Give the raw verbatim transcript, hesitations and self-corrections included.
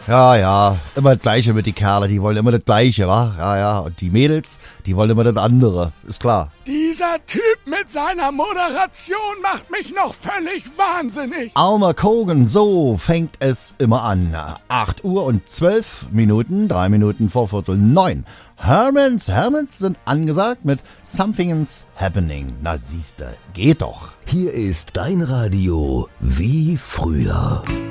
Ja, ja, immer das Gleiche mit die Kerle, die wollen immer das Gleiche, wa? Ja, ja, und die Mädels, die wollen immer das andere, ist klar. Dieser Typ mit seiner Moderation macht mich noch völlig wahnsinnig. Alma Cogan, so fängt es immer an. acht Uhr und zwölf Minuten, drei Minuten vor Viertel neun. Hermans, Hermans sind angesagt mit Something's Happening. Na siehste, geht doch. Hier ist dein Radio wie früher.